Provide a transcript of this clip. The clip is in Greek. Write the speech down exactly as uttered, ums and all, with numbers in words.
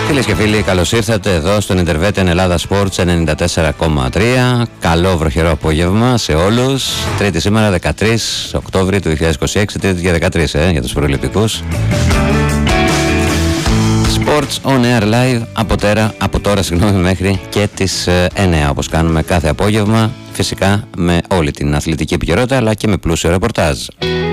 Φίλες και φίλοι, καλώς ήρθατε εδώ στον Ιντερβέτεν Ελλάδα Sports ενενήντα τέσσερα κόμμα τρία. Καλό βροχερό απόγευμα σε όλους. Τρίτη σήμερα, δεκατρείς Οκτώβρη του δύο χιλιάδες είκοσι έξι, Τρίτη για δεκατρείς ε, για τους προολυμπικούς. Sports on Air Live από, τέρα, από τώρα συγγνώμη, μέχρι και τις εννιά, όπως κάνουμε κάθε απόγευμα. Φυσικά με όλη την αθλητική επικαιρότητα αλλά και με πλούσιο ρεπορτάζ.